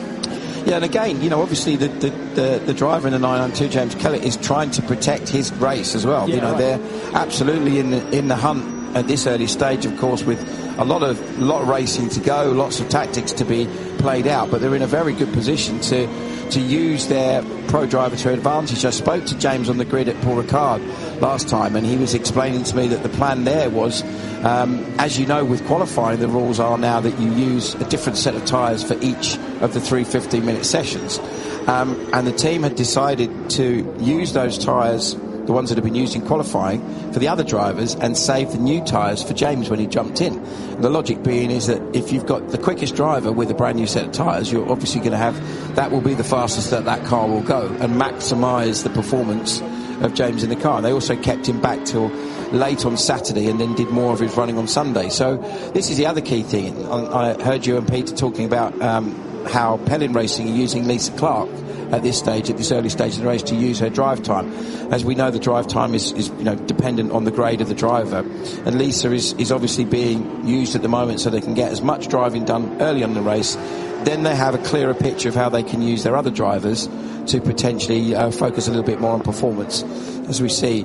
Yeah, and again, you know, obviously the the, the, the driver in the nine ninety-two, James Kellett, is trying to protect his race as well. Yeah, you know, right. They're absolutely in the, in the hunt at this early stage, of course, with a lot of lot of racing to go, lots of tactics to be played out, but they're in a very good position to to use their pro driver to advantage. I spoke to James on the grid at Paul Ricard last time, and he was explaining to me that the plan there was, um, as you know, with qualifying, the rules are now that you use a different set of tyres for each of the three fifteen-minute sessions. Um, and the team had decided to use those tyres, the ones that have been used in qualifying, for the other drivers, and save the new tyres for James when he jumped in. And the logic being is that if you've got the quickest driver with a brand new set of tyres, you're obviously going to have, that will be the fastest that that car will go, and maximise the performance of James in the car. They also kept him back till late on Saturday and then did more of his running on Sunday. So this is the other key thing. I heard you and Peter talking about um, how Pellin Racing are using Lisa Clark at this stage, at this early stage of the race, to use her drive time. As we know, the drive time is, is you know, dependent on the grade of the driver, and Lisa is, is obviously being used at the moment so they can get as much driving done early on in the race. Then they have a clearer picture of how they can use their other drivers to potentially uh, focus a little bit more on performance. As we see,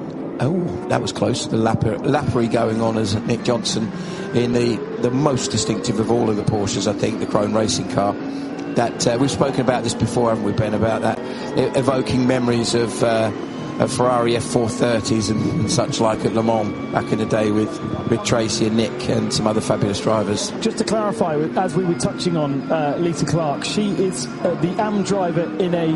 oh, that was close, the lapper, lappery going on as Nick Johnson in the, the most distinctive of all of the Porsches, I think, the Krone Racing car. That uh, we've spoken about this before, haven't we, Ben, about that evoking memories of, uh, of Ferrari F four thirties and, and such like at Le Mans back in the day with, with Tracy and Nick and some other fabulous drivers. Just to clarify, as we were touching on uh, Lisa Clark, she is uh, the A M driver in a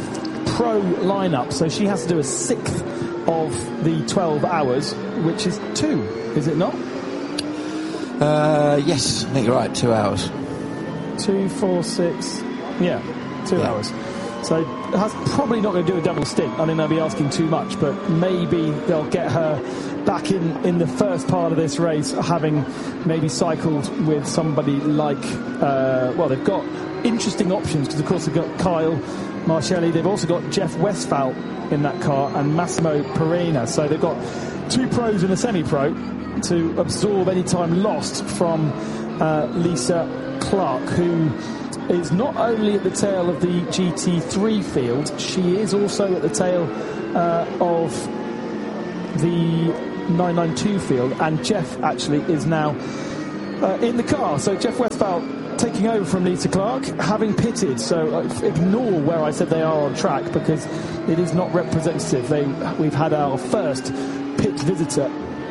pro lineup, so she has to do a sixth of the twelve hours, which is two, is it not? Uh, yes, I think you're right, two hours. Two, four, six, yeah, two yeah. hours. So that's probably not going to do a double stint. I mean, they'll be asking too much, but maybe they'll get her back in, in the first part of this race, having maybe cycled with somebody like, uh, well, they've got interesting options, because of course they've got Kyle Marcelli, they've also got Jeff Westphal in that car, and Massimo Perina. So they've got two pros and a semi-pro to absorb any time lost from uh, Lisa Clark, who is not only at the tail of the G T three field, she is also at the tail uh, of the nine ninety-two field, and Jeff actually is now uh, in the car. So Jeff Westphal taking over from Lisa Clark, having pitted. So uh, ignore where I said they are on track, because it is not representative. They, we've had our first pit visitor,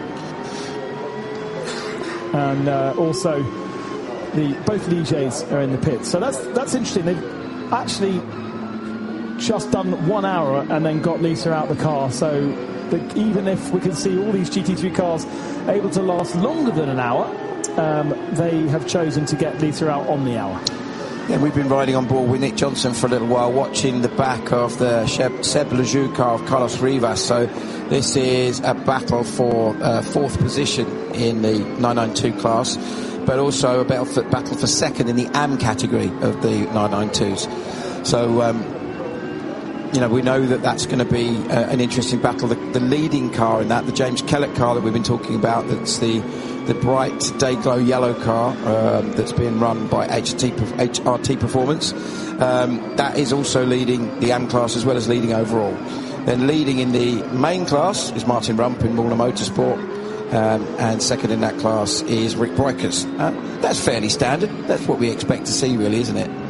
and uh, also the both Ligiers are in the pit. So that's that's interesting. They've actually just done one hour and then got Lisa out the car. So the, even if we can see all these G T three cars able to last longer than an hour, um, they have chosen to get Lisa out on the hour. Yeah, we've been riding on board with Nick Johnson for a little while, watching the back of the Seb, Seb Lejeune car of Carlos Rivas. So this is a battle for uh, fourth position in the nine ninety-two class, but also a battle for, battle for second in the A M category of the nine ninety-twos. So, um, you know, we know that that's going to be uh, an interesting battle. The, the leading car in that, the James Kellett car that we've been talking about, that's the the bright Dayglow yellow car um, that's being run by H R T Performance. Um, that is also leading the A M class as well as leading overall. Then leading in the main class is Martin Rump in Muller Motorsport. Um, and second in that class is Rick Breukers. Uh, that's fairly standard. That's what we expect to see, really, isn't it?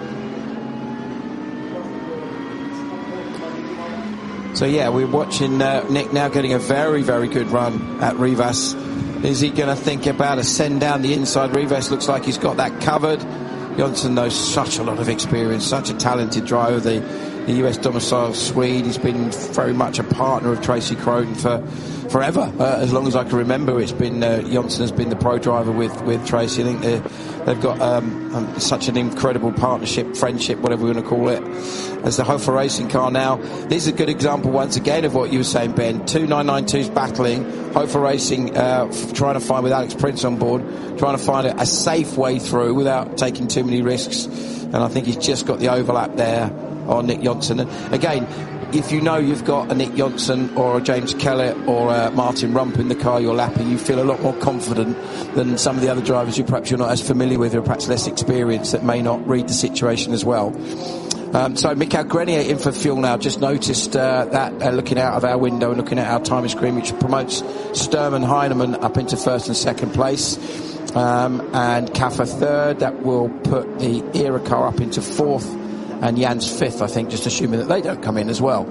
So yeah, we're watching uh, Nick now getting a very, very good run at Rivas. Is he going to think about a send down the inside? Rivas looks like he's got that covered. Johnson knows such a lot of experience, such a talented driver, the, the U S domiciled Swede. He's been very much a partner of Tracy Croden for forever, uh, as long as I can remember. It's been uh, Johnson has been the pro driver with, with Tracy. I think they've got um, um, such an incredible partnership, friendship, whatever we want to call it, as the Hofer Racing car now. This is a good example once again of what you were saying, Ben. Two nine ninety-twos battling, Hofer Racing uh, f- trying to find, with Alex Prince on board, trying to find a, a safe way through without taking too many risks. And I think he's just got the overlap there on Nick Johnson. And again, if you know you've got a Nick Johnson or a James Kellett or a Martin Rump in the car you're lapping, you feel a lot more confident than some of the other drivers you perhaps you're not as familiar with, or perhaps less experienced, that may not read the situation as well. Um, so Mikael Grenier in for fuel now. Just noticed uh, that uh, looking out of our window and looking at our timing screen, which promotes Sturm and Heinemann up into first and second place, um, and Kaffer third. That will put the Era car up into fourth, and Jan's fifth, I think, just assuming that they don't come in as well.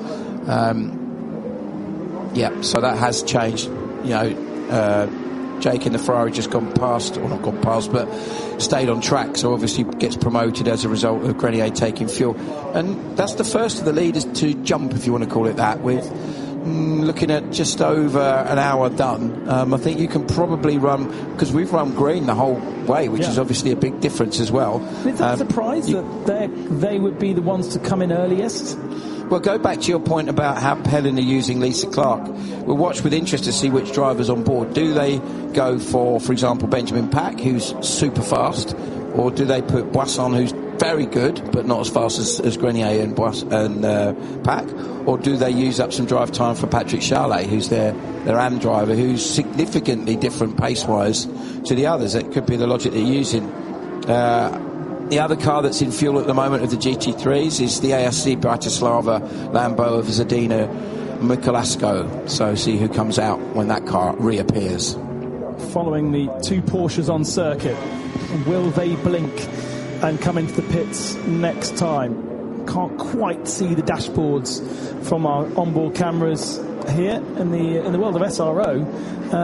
Um, yeah, so that has changed. You know, uh, Jake in the Ferrari just gone past, or not gone past, but stayed on track, so obviously gets promoted as a result of Grenier taking fuel. And that's the first of the leaders to jump, if you want to call it that, with mm, looking at just over an hour done. Um, I think you can probably run, because we've run green the whole way, which yeah. is obviously a big difference as well. Is that um, surprised you, that they would be the ones to come in earliest? Well, go back to your point about how Helen are using Lisa Clark. We'll watch with interest to see which drivers on board. Do they go for, for example, Benjamin Pack, who's super fast, or do they put Boisson, who's very good but not as fast as, as Grenier and, Bois, and uh, Pack, or do they use up some drive time for Patrick Charlet, who's their, their A M driver, who's significantly different pace-wise to the others? That could be the logic they're using. Uh, The other car that's in fuel at the moment of the G T threes is the A S C Bratislava Lambo of Zadina Mikuláško. So see who comes out when that car reappears. Following the two Porsches on circuit, will they blink and come into the pits next time? Can't quite see the dashboards from our onboard cameras here in the in the world of S R O. Uh,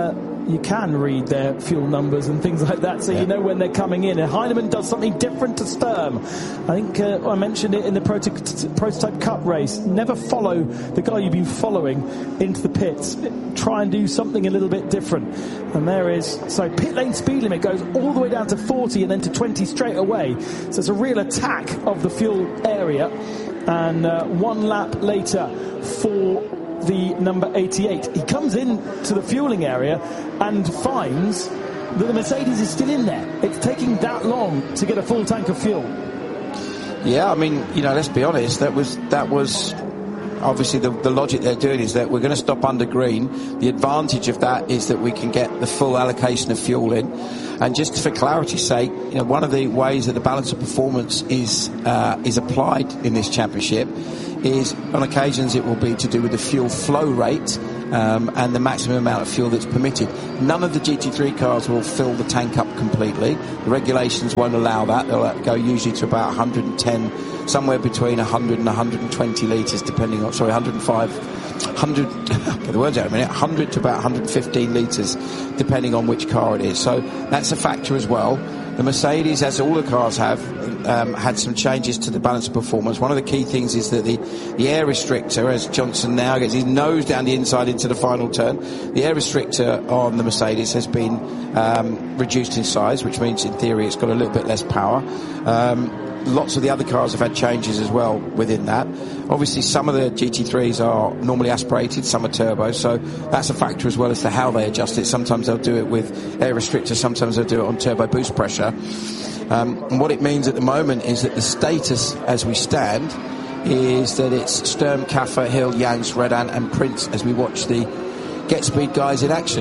you can read their fuel numbers and things like that, so yeah. you know when they're coming in. And Heinemann does something different to Sturm. I think uh, I mentioned it in the Proto- Prototype Cup race. Never follow the guy you've been following into the pits. Try and do something a little bit different. And there is, so pit lane speed limit goes all the way down to forty and then to twenty straight away. So it's a real attack of the fuel area. And uh, one lap later for the number eighty-eight. He comes in to the fueling area and finds that the Mercedes is still in there. It's taking that long to get a full tank of fuel. Yeah, I mean, you know, let's be honest, that was that was obviously the, the logic they're doing is that we're going to stop under green. The advantage of that is that we can get the full allocation of fuel in. And just for clarity's sake, you know, one of the ways that the balance of performance is uh, is applied in this championship is, on occasions, it will be to do with the fuel flow rate um, and the maximum amount of fuel that's permitted. None of the G T three cars will fill the tank up completely. The regulations won't allow that. They'll go usually to about one hundred ten, somewhere between one hundred and one hundred twenty litres, depending on, sorry, one hundred five, one hundred, get the words out in a minute, one hundred to about one hundred fifteen litres, depending on which car it is. So that's a factor as well. The Mercedes, as all the cars have, um, had some changes to the balance of performance. One of the key things is that the, the air restrictor, as Johnson now gets his nose down the inside into the final turn, the air restrictor on the Mercedes has been um, reduced in size, which means in theory it's got a little bit less power. Um, Lots of the other cars have had changes as well within that. Obviously, some of the G T threes are normally aspirated, some are turbo, so that's a factor as well as to how they adjust it. Sometimes they'll do it with air restrictors, sometimes they'll do it on turbo boost pressure. Um, and what it means at the moment is that the status as we stand is that it's Sturm, Kaffer, Hill, Jans, Redan and Prince as we watch the Get Speed guys in action.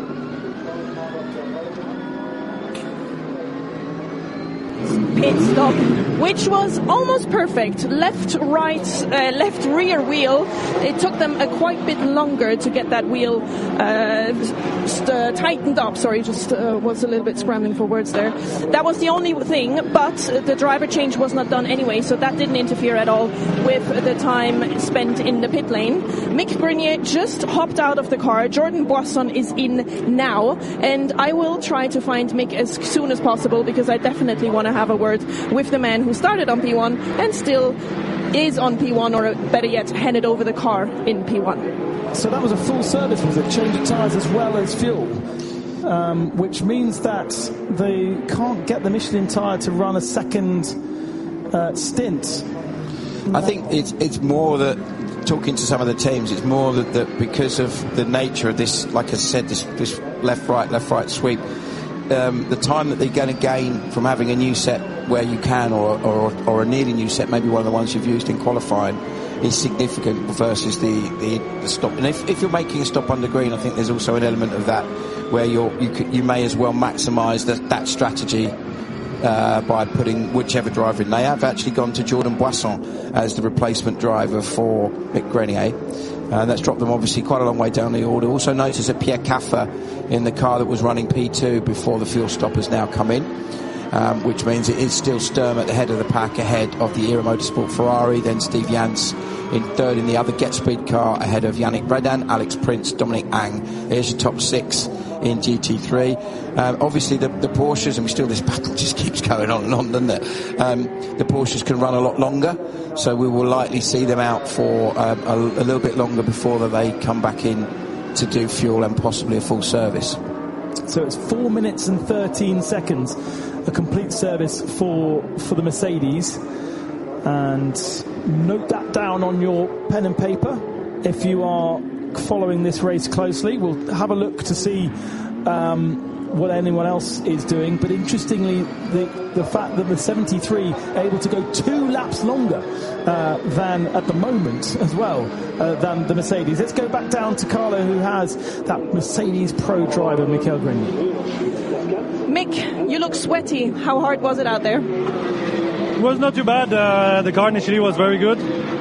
Pit stop, which was almost perfect. Left, right, uh, left rear wheel. It took them a quite bit longer to get that wheel uh, st- uh, tightened up. Sorry, just uh, was a little bit scrambling for words there. That was the only thing, but the driver change was not done anyway, so that didn't interfere at all with the time spent in the pit lane. Mick Grenier just hopped out of the car. Jordan Boisson is in now, and I will try to find Mick as soon as possible because I definitely want to have a word with the man who started on P one and still is on P one, or better yet, handed over the car in P one. So that was a full service, was it? Change of tyres as well as fuel, um, which means that they can't get the Michelin tyre to run a second uh, stint. I think it's it's more that, talking to some of the teams, it's more that, that because of the nature of this, like I said, this, this left-right, left-right sweep, Um, the time that they're going to gain from having a new set where you can, or, or or a nearly new set, maybe one of the ones you've used in qualifying, is significant versus the, the, the stop. And if, if you're making a stop under green, I think there's also an element of that where you're, you could, you may as well maximise that, that strategy uh, by putting whichever driver in. They have actually gone to Jordan Boisson as the replacement driver for Mick Grenier. Uh, that's dropped them obviously quite a long way down the order. Also notice that Pierre Kaffer in the car that was running P two before the fuel stop has now come in, um, which means it is still Sturm at the head of the pack, ahead of the Era Motorsport Ferrari, then Steve Jans in third in the other Get Speed car, ahead of Yannick Redan, Alex Prince, Dominic Ang. There's your top six in G T three. Um, obviously the, the Porsches, and we still, this battle just keeps going on and on, doesn't it? Um, the Porsches can run a lot longer, so we will likely see them out for um, a, a little bit longer before that they come back in to do fuel and possibly a full service. So it's four minutes and thirteen seconds, a complete service for for the Mercedes. And note that down on your pen and paper if you are following this race closely. We'll have a look to see um, what anyone else is doing, but interestingly, the the fact that the seventy-three are able to go two laps longer uh, than at the moment as well uh, than the Mercedes. Let's go back down to Carlo, who has that Mercedes Pro driver, Michael Grenier. Mick, you look sweaty. How hard was it out there? It was not too bad. Uh, the car initially was very good.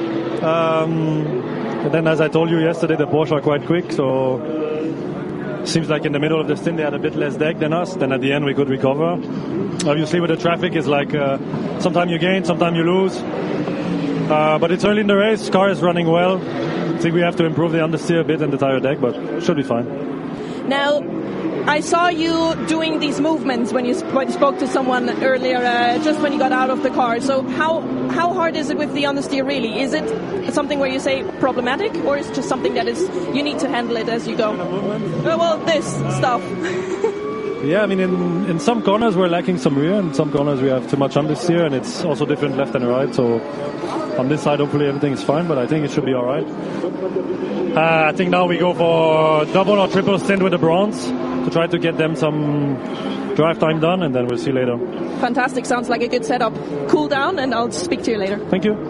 Um, and then, as I told you yesterday, the Porsche are quite quick, so seems like in the middle of the stint they had a bit less deck than us. Then at the end we could recover. Obviously with the traffic it's like uh, sometimes you gain, sometimes you lose. Uh, but it's early in the race, car is running well. I think we have to improve the understeer a bit and the tire deck, but should be fine. Now, I saw you doing these movements when you, sp- when you spoke to someone earlier, uh, just when you got out of the car. So how how hard is it with the understeer really? Is it something where you say problematic, or is it just something that is you need to handle it as you go? Uh, well, this stuff. Yeah, I mean, in, in some corners we're lacking some rear, and some corners we have too much understeer, and it's also different left and right. So on this side, hopefully everything is fine, but I think it should be all right. Uh, I think now we go for double or triple stint with the bronze to try to get them some drive time done, and then we'll see later. Fantastic. Sounds like a good setup. Cool down, and I'll speak to you later. Thank you.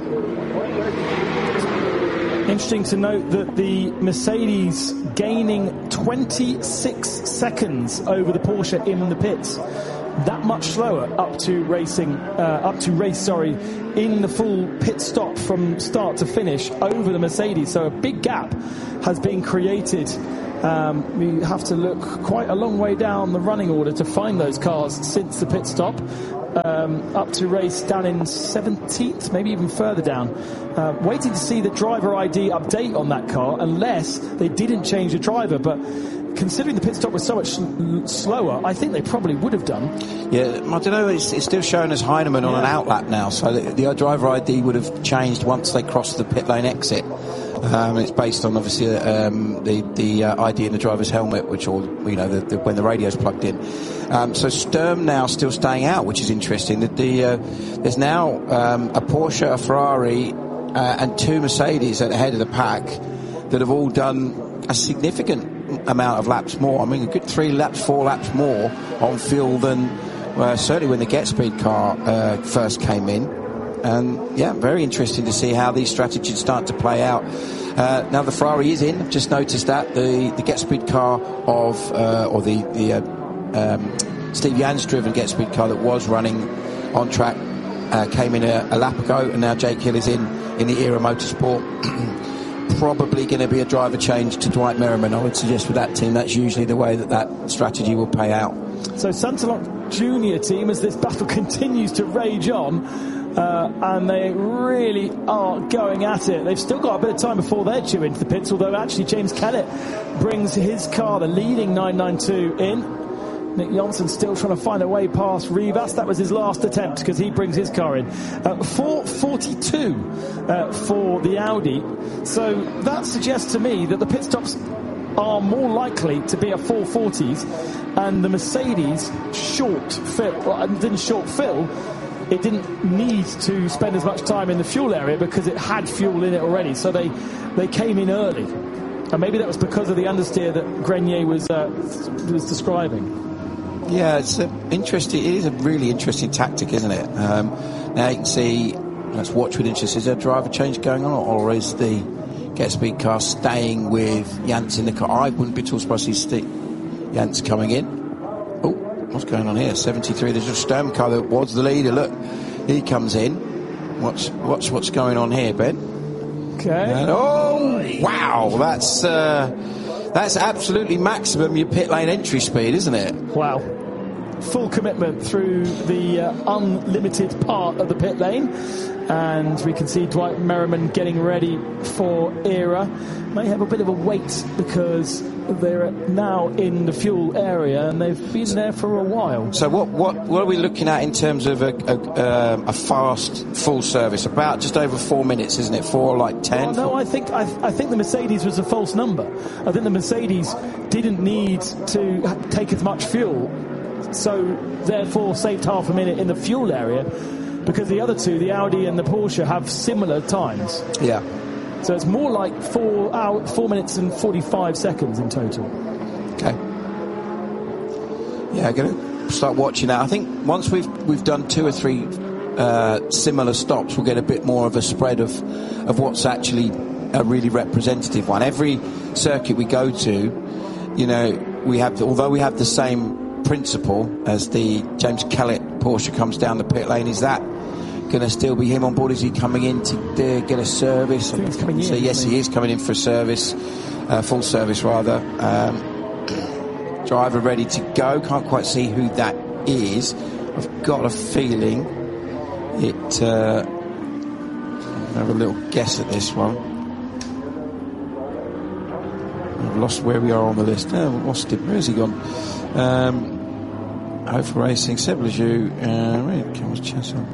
Interesting to note that the Mercedes gaining twenty-six seconds over the Porsche in the pits. That much slower up to racing, uh, up to race, sorry, in the full pit stop from start to finish over the Mercedes. So a big gap has been created. Um, we have to look quite a long way down the running order to find those cars since the pit stop. Um, up to race down in seventeenth, maybe even further down. Uh, waiting to see the driver I D update on that car, unless they didn't change the driver. But considering the pit stop was so much sl- slower, I think they probably would have done. Yeah, I don't know, it's, it's still showing as Heinemann on yeah. an outlap now, so the, the driver I D would have changed once they crossed the pit lane exit. Um, it's based on obviously um, the the uh, I D in the driver's helmet, which all you know the, the, when the radio's plugged in. Um, so Sturm now still staying out, which is interesting. That the uh, there's now um, a Porsche, a Ferrari, uh, and two Mercedes at the head of the pack that have all done a significant amount of laps more. I mean, a good three laps, four laps more on fuel than uh, certainly when the Get Speed car uh, first came in. And yeah, very interesting to see how these strategies start to play out. Uh, now the Ferrari is in. I've just noticed that the the Get Speed car of uh, or the the uh, um, Steve Jans driven Get Speed car that was running on track uh, came in a, a lap ago, and now Jake Hill is in in the Era Motorsport. Probably going to be a driver change to Dwight Merriman. I would suggest with that team, that's usually the way that that strategy will pay out. So Santalok Junior team, as this battle continues to rage on. Uh, and they really are going at it. They've still got a bit of time before they're due into the pits, although actually James Kellett brings his car, the leading nine ninety-two, in. Nick Johnson still trying to find a way past Rivas. That was his last attempt because he brings his car in. Uh, four forty-two uh, for the Audi. So that suggests to me that the pit stops are more likely to be at four forties, and the Mercedes short fill, well, didn't short fill, it didn't need to spend as much time in the fuel area because it had fuel in it already. So they, they came in early. And maybe that was because of the understeer that Grenier was uh, was describing. Yeah, it's a interesting. It is a really interesting tactic, isn't it? Um, now you can see. Let's watch with interest. Is there a driver change going on, or is the Get Speed car staying with Jans in the car? I wouldn't be too surprised to see Jans coming in. What's going on here? seventy-three. There's a Sturm car that was the leader. Look, he comes in. What's what's what's going on here, Ben? Okay. And, oh wow, that's uh, that's absolutely maximum your pit lane entry speed, isn't it? Wow. Full commitment through the uh, unlimited part of the pit lane. And we can see Dwight Merriman getting ready for Era. May have a bit of a wait because they're now in the fuel area and they've been there for a while. So what what, what are we looking at in terms of a, a, um, a fast full service? About just over four minutes, isn't it? Four, like ten? Oh, no, four? I think I, I think the Mercedes was a false number. I think the Mercedes didn't need to take as much fuel, so therefore saved half a minute in the fuel area. Because the other two, the Audi and the Porsche, have similar times. Yeah. So it's more like four hour, four minutes and forty-five seconds in total. Okay. Yeah, I'm going to start watching that. I think once we've we've done two or three uh, similar stops, we'll get a bit more of a spread of of what's actually a really representative one. Every circuit we go to, you know, we have although we have the same principle as the James Kellett Porsche comes down the pit lane, is that going to still be him on board? Is he coming in to uh, get a service? I think he's coming in. So yes, he is coming in for a service, uh, full service rather. Um, driver ready to go. Can't quite see who that is. I've got a feeling it. Uh, I'll have a little guess at this one. I've lost where we are on the list. Oh, I've lost him. Where's he gone? Um, Hope for Racing, Seb Lejeune, uh, where comes Chesson?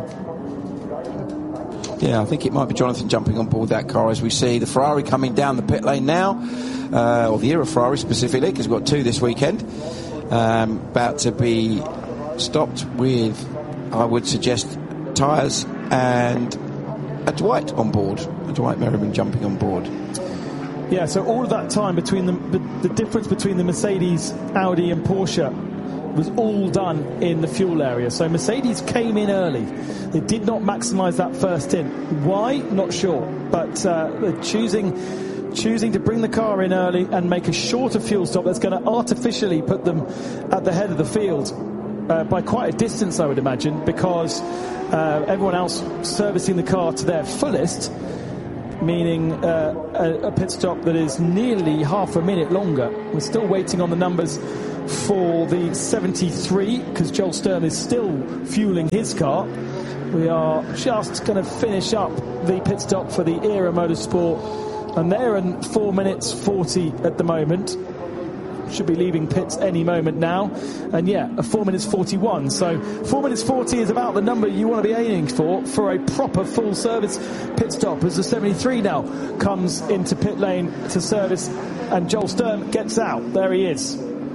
Yeah, I think it might be Jonathan jumping on board that car as we see the Ferrari coming down the pit lane now, uh, or the Era Ferrari specifically, because we've got two this weekend, um, about to be stopped with, I would suggest, tyres and a Dwight on board, a Dwight Merriman jumping on board. Yeah, so all of that time between the, the, the difference between the Mercedes, Audi and Porsche was all done in the fuel area. So Mercedes came in early. They did not maximise that first in. Why? Not sure. But uh, they're choosing choosing to bring the car in early and make a shorter fuel stop that's going to artificially put them at the head of the field uh, by quite a distance, I would imagine, because uh, everyone else servicing the car to their fullest, meaning uh, a, a pit stop that is nearly half a minute longer. We're still waiting on the numbers for the seventy-three, because Joel Sturm is still fueling his car. We are just going to finish up the pit stop for the Era Motorsport, and they're in four minutes forty at the moment. Should be leaving pits any moment now. And yeah, a four minutes forty-one. So four minutes forty is about the number you want to be aiming for for a proper full service pit stop, as the seventy-three now comes into pit lane to service, and Joel Sturm gets out. There he is.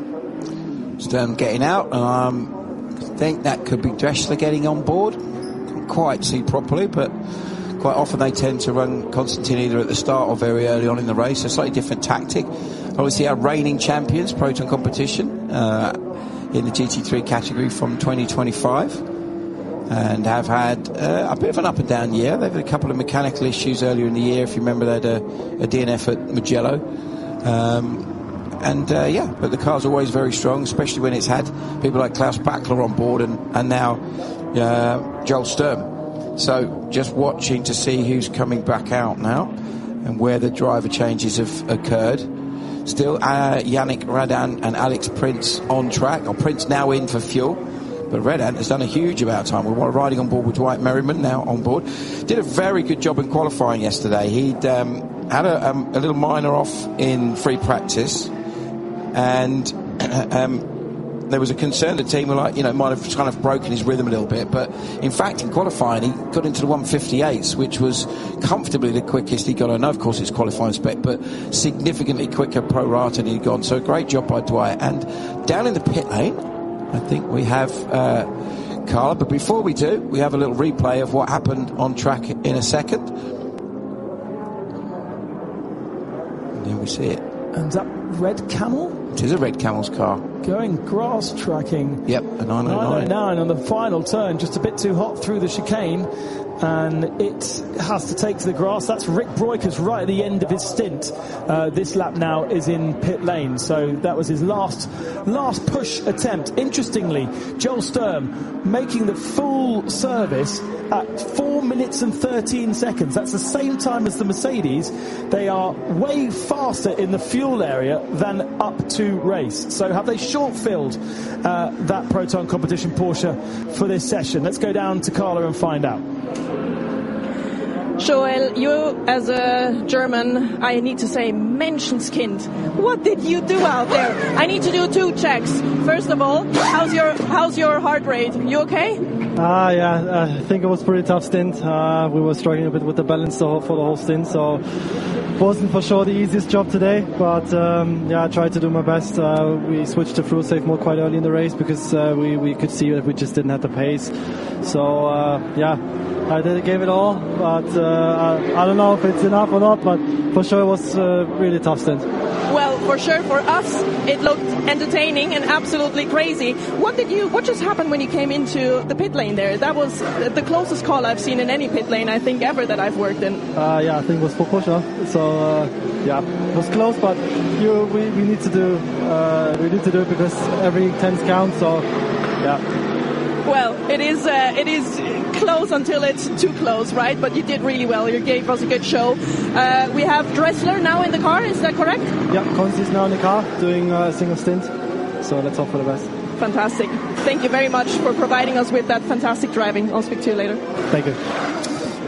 Sturm getting out. Um, I think that could be Dressler getting on board. Can't quite see properly, but quite often they tend to run Constantine either at the start or very early on in the race. A slightly different tactic. Obviously, our reigning champions, Proton Competition, uh, in the G T three category from twenty twenty-five, and have had uh, a bit of an up and down year. They've had a couple of mechanical issues earlier in the year. If you remember, they had a, a D N F at Mugello. Um, And uh, yeah, but the car's always very strong, especially when it's had people like Klaus Bachler on board and, and now uh, Joel Sturm. So just watching to see who's coming back out now and where the driver changes have occurred. Still uh, Yannick Radan and Alex Prince on track. Or Prince now in for fuel, but Radan has done a huge amount of time. We're riding on board with Dwight Merriman now on board. Did a very good job in qualifying yesterday. He'd um, had a, um, a little minor off in free practice. And um, there was a concern the team were like, you know, might have kind of broken his rhythm a little bit. But in fact, in qualifying, he got into the one fifty-eights, which was comfortably the quickest he got. I know, of course, it's qualifying spec, but significantly quicker pro rata than he'd gone. So great job by Dwight. And down in the pit lane, I think we have uh, Carla. But before we do, we have a little replay of what happened on track in a second. And here we see it. And that Red Camel? It is a Red Camel's car. Going grass tracking. Yep, a nine oh nine. nine oh nine on the final turn, just a bit too hot through the chicane. And it has to take to the grass. That's Rick Broikers right at the end of his stint. Uh, this lap now is in pit lane. So that was his last last push attempt. Interestingly, Joel Sturm making the full service at four minutes and thirteen seconds. That's the same time as the Mercedes. They are way faster in the fuel area than up to race. So have they short-filled uh, that Proton Competition Porsche for this session? Let's go down to Carla and find out. Joel, you as a German, I need to say Menschenskind. What did you do out there? I need to do two checks. First of all, how's your how's your heart rate? You okay? Ah, uh, yeah, I think it was a pretty tough stint. Uh, we were struggling a bit with the balance for the whole stint, so it wasn't for sure the easiest job today. But um, yeah, I tried to do my best. Uh, we switched to fuel safe mode quite early in the race because uh, we we could see that we just didn't have the pace. So uh, yeah. I did, gave it all, but uh, I, I don't know if it's enough or not, but for sure it was a really tough stint. Well, for sure for us, it looked entertaining and absolutely crazy. What did you, what just happened when you came into the pit lane there? That was the closest call I've seen in any pit lane, I think, ever that I've worked in. Uh, yeah, I think it was for Porsche. So, uh, yeah, it was close, but you, we, we need to do, uh, we need to do it because every tenth counts, so, yeah. Well, it is, uh, it is close until it's too close, right? But you did really well. You gave us a good show. Uh, we have Dressler now in the car, is that correct? Yeah, Konsti is now in the car doing a single stint. So let's hope for the best. Fantastic. Thank you very much for providing us with that fantastic driving. I'll speak to you later. Thank you.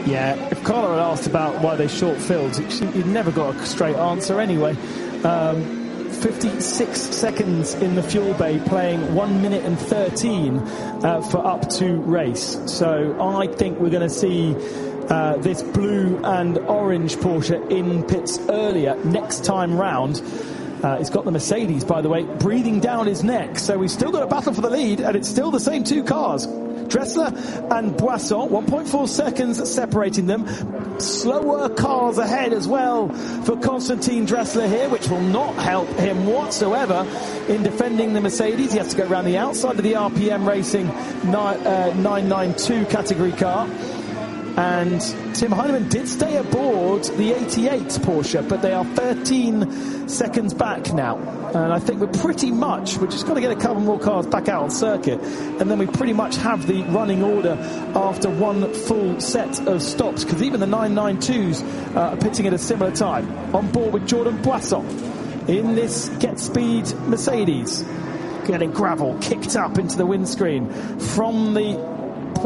Yeah, if Carlo had asked about why they short filled, he'd never got a straight answer anyway. Um, fifty-six seconds in the fuel bay, playing one minute and thirteen uh, for up to race. So I think we're going to see uh, this blue and orange Porsche in pits earlier next time round. Uh, he's got the Mercedes, by the way, breathing down his neck. So we've still got a battle for the lead, and it's still the same two cars. Dressler and Boisson, one point four seconds separating them. Slower cars ahead as well for Constantine Dressler here, which will not help him whatsoever in defending the Mercedes. He has to go around the outside of the R P M Racing nine ninety-two category car. And Tim Heinemann did stay aboard the eighty-eight Porsche, but they are thirteen seconds back now. And I think we're pretty much, we're just got to get a couple more cars back out on circuit, and then we pretty much have the running order after one full set of stops, because even the nine ninety-twos uh, are pitting at a similar time. On board with Jordan Boisson in this Get Speed Mercedes. Getting gravel kicked up into the windscreen from the